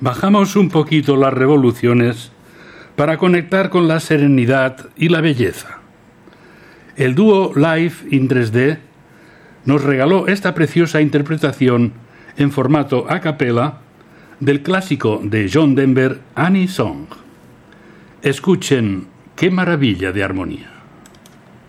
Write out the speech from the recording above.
Bajamos un poquito las revoluciones para conectar con la serenidad y la belleza. El dúo Live in 3D nos regaló esta preciosa interpretación en formato a cappella del clásico de John Denver, Annie Song. Escuchen qué maravilla de armonía.